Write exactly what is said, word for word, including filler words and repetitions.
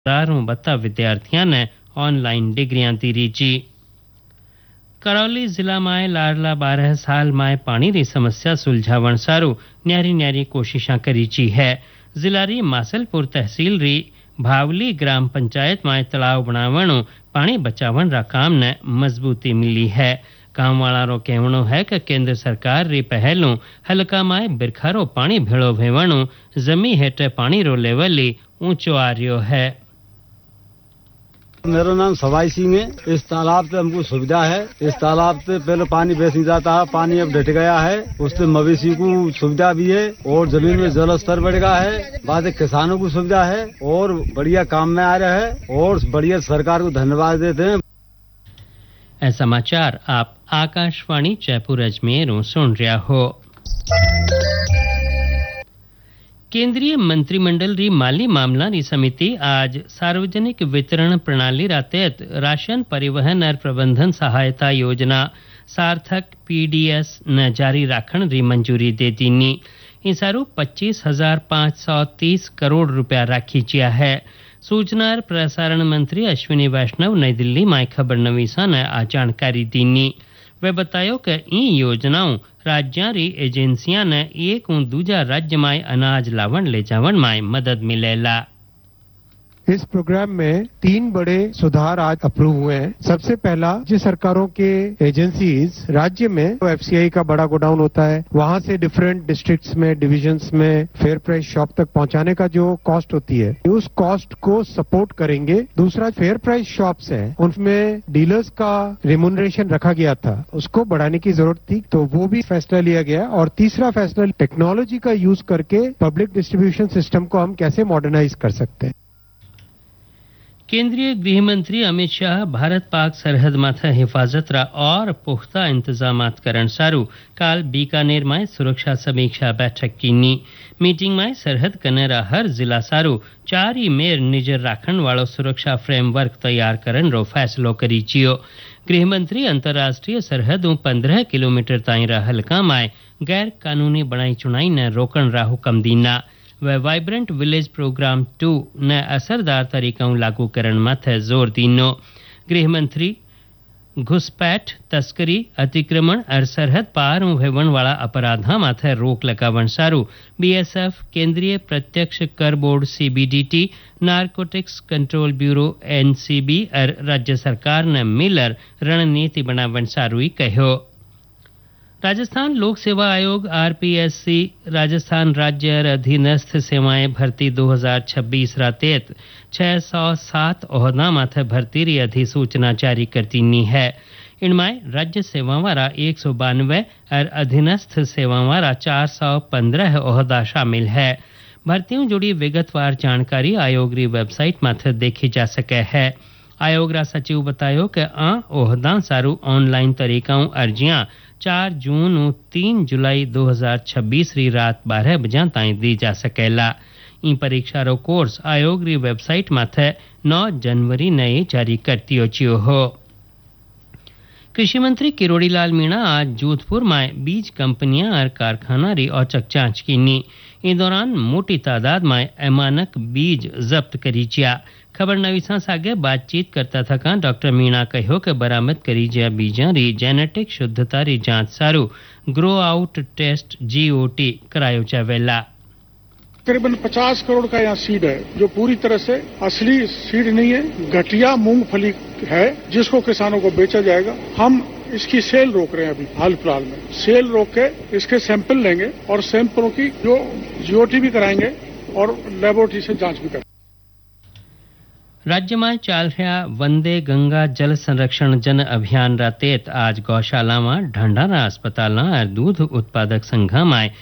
हजारों बत्ता विद्यार्थियों ने ऑनलाइन डिग्रियां दी रीची। करौली जिला में लाडला बारह साल में पानी री समस्या सुलझावण सारू न्यारी न्यारी कोशिशां करीची है। जिला री मासलपुर तहसील री भावली ग्राम पंचायत में तलाव बनावणु पानी बचावण रा काम ने मजबूती मिली है। काम वाला रो कहवणो है कि केंद्र सरकार री पहलों हलका में बिरखारो पानी भेड़ो भेवणु जमी हेठे पानी रो लेवल ऊंचो आ रह्यो है। मेरा नाम सवाई सिंह है। इस तालाब से हमको सुविधा है। इस तालाब से पहले पानी बेच नहीं जाता है, पानी अब डट गया है। उससे मवेशी को सुविधा भी है और जमीन में जल स्तर बढ़ गया है। बाद किसानों को सुविधा है और बढ़िया काम में आ रहा है और बढ़िया सरकार को धन्यवाद देते हैं। ऐसा समाचार आप आकाशवाणी जयपुर अजमेर सुन रहा हो। केंद्रीय मंत्रिमंडल री माली मामला री समिति आज सार्वजनिक वितरण प्रणाली रा तहत राशन परिवहन और प्रबंधन सहायता योजना सार्थक पीडीएस न जारी राखण री मंजूरी दे दीनी। इन सारू पच्चीस हजार पाँच सौ तीस करोड़ रुपया राखी चिया है। सूचना और प्रसारण मंत्री अश्विनी वैष्णव नई दिल्ली में खबर नवीसा ने आ जानकारी दीनी। वे बतायो कि इन योजनाओं राज्यां री एजेंसियां ने एक उ दूजा राज्य में अनाज लावण ले जावण में मदद मिलेला। इस प्रोग्राम में तीन बड़े सुधार आज अप्रूव हुए हैं। सबसे पहला, राज्य सरकारों के एजेंसीज राज्य में तो एफसीआई का बड़ा गोडाउन होता है, वहां से डिफरेंट डिस्ट्रिक्ट्स में डिविजन्स में फेयर प्राइस शॉप तक पहुंचाने का जो कॉस्ट होती है उस कॉस्ट को सपोर्ट करेंगे। दूसरा, फेयर प्राइस शॉप्स हैं उनमें डीलर्स का रिम्यूनरेशन रखा गया था, उसको बढ़ाने की जरूरत थी तो वो भी फैसला लिया गया। और तीसरा फैसला, टेक्नोलॉजी का यूज करके पब्लिक डिस्ट्रीब्यूशन सिस्टम को हम कैसे मॉडर्नाइज कर सकते हैं। केंद्रीय गृह मंत्री अमित शाह भारत पाक सरहद माथे हिफाजत रा और पुख्ता इंतजामात करण सारू काल बीकानेर में सुरक्षा समीक्षा बैठक कीनी। मीटिंग में सरहद कनेरा हर जिला सारू चार ही मेर निजर राखण वालो सुरक्षा फ्रेमवर्क तैयार करन रो फैसलो करी चियो। गृह मंत्री अंतर्राष्ट्रीय सरहदों पंद्रह किलोमीटर ताई रा हलका में गैर कानूनी बनाई चुनाई ने रोकण रा हुक्म दीना। व वाइब्रेंट विलेज प्रोग्राम टू ने असरदार तरीकों लागू करण माथे जोर दीनो। गृह मंत्री घुसपैठ, तस्करी, अतिक्रमण और सरहद पार होवण वाला अपराधा माथे रोक लगावण सारू बीएसएफ, केंद्रीय प्रत्यक्ष कर board CBDT, narcotics control bureau NCB और राज्य सरकार ने मिलर रणनीति बनावण सारू ही कहो। राजस्थान लोक सेवा आयोग आरपीएससी राजस्थान राज्य और अधीनस्थ सेवाएं भर्ती दो हज़ार छब्बीस रा तहत छह सौ सात ओहदा माथे भर्ती री अधिसूचना जारी करती नी है। इनमें राज्य सेवा वाला एक सौ बानवे और अधीनस्थ सेवा वाला चार सौ पंद्रह ओहदा शामिल है। भर्तियों जुड़ी विगतवार जानकारी आयोग री वेबसाइट माथे देखी जा सके है। आयोग रा सचिव बतायो कि आ ओहदा सारू ऑनलाइन तरीकाओं अर्जियां चार जून और तीन जुलाई दो हज़ार छब्बीस री रात बारह बजे ताई दी जा सकेला। इन परीक्षा रो कोर्स आयोग री वेबसाइट माथे नौ जनवरी नए जारी करती चियो हो। कृषि मंत्री किरोड़ी लाल मीणा आज जोधपुर में बीज कंपनियां और कारखाना री औचक जांच कीनी। इस दौरान मोटी तादाद में अमानक बीज जब्त करी जिया। खबर नवीसा सागे बातचीत करता थका डॉक्टर मीणा कहो कि बरामद करी जिया बीजा री जेनेटिक शुद्धता री जांच सारू ग्रो आउट टेस्ट जीओटी करायो जावेला। करीबन पचास करोड़ का यहाँ सीड है जो पूरी तरह से असली सीड नहीं है, घटिया मूंगफली है जिसको किसानों को बेचा जाएगा। हम इसकी सेल रोक रहे हैं अभी हाल फिलहाल में। सेल रोक के इसके सैंपल लेंगे और सैंपलों की जो जीओटी भी कराएंगे और लेबोरेटरी से जांच भी करेंगे। राज्य में चाल रहा वंदे गंगा जल संरक्षण जन अभियान रा तहत आज गौशाला में ढंढारा अस्पताल और दूध उत्पादक संघ में